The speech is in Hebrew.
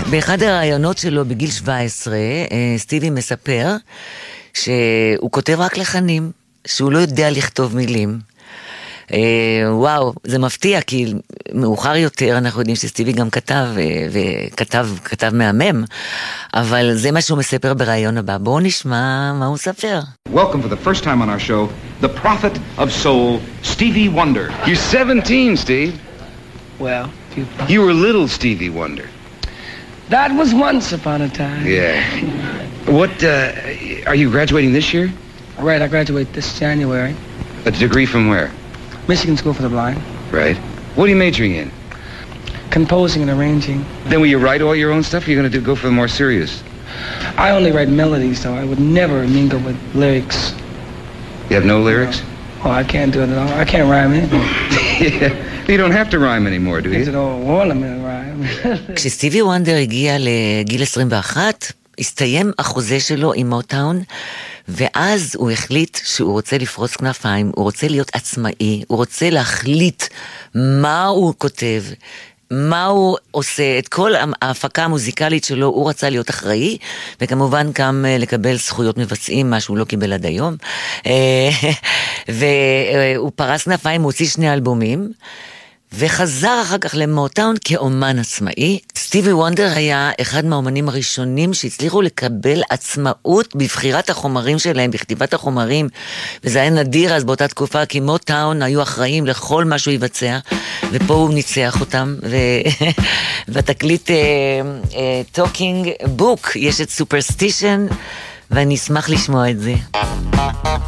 באחד הרעיונות שלו בגיל 17, סטיבי מספר שהוא כותב רק לחנים, שהוא לא יודע לכתוב מילים. וואו, זה מפתיע, כי מאוחר יותר אנחנו יודעים שסטיבי גם כתב, וכתב מהמם, אבל זה מה שהוא מספר ברעיון הבא. בואו נשמע מה הוא מספר. Welcome for the first time on our show, the prophet of soul, Stevie Wonder. You're 17, Steve. Well, You were little Stevie Wonder. that was once upon a time. Yeah. What, are you graduating this year? Right, I graduate this January. A degree from where? Michigan School for the Blind. Right. What are you majoring in? Composing and arranging. Then will you write all your own stuff, or are you going to go for the more serious? I only write melodies, though. I would never mingle with lyrics. You have no lyrics? Oh, I can't do it at all. I can't rhyme anymore. Yeah. You don't have to rhyme anymore, do Is it you? all ornament rhyme? כשסטיבי וונדר הגיע לגיל 21, הסתיים החוזה שלו עם מוטאון, ואז הוא החליט שהוא רוצה לפרוץ כנפיים, הוא רוצה להיות עצמאי, הוא רוצה להחליט מה הוא כותב, מה הוא עושה, את כל ההפקה המוזיקלית שלו, הוא רצה להיות אחראי, וכמובן גם לקבל זכויות מבצעים, מה שהוא לא קיבל עד היום. והוא פרס כנפיים, הוא הוציא 2 אלבומים, וחזר אחר כך למוטאון כאומן עצמאי. סטיבי וונדר היה אחד מהאומנים הראשונים שהצליחו לקבל עצמאות בבחירת החומרים שלהם, בכתיבת החומרים, וזה היה נדיר אז באותה תקופה, כי מוטאון היו אחראים לכל מה שהוא יבצע, ופה הוא ניצח אותם, ובתקליט Talking Book יש את Superstition, ואני אשמח לשמוע את זה.